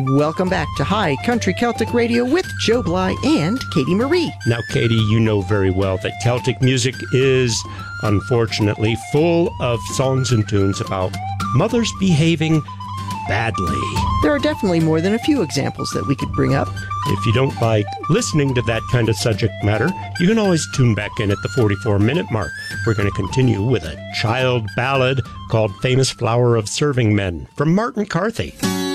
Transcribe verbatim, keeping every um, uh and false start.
Welcome back to High Country Celtic Radio with Joe Bly and Katie Marie. Now, Katie, you know very well that Celtic music is, unfortunately, full of songs and tunes about mothers behaving badly. There are definitely more than a few examples that we could bring up. If you don't like listening to that kind of subject matter, you can always tune back in at the forty-four minute mark. We're going to continue with a child ballad called Famous Flower of Serving Men from Martin Carthy.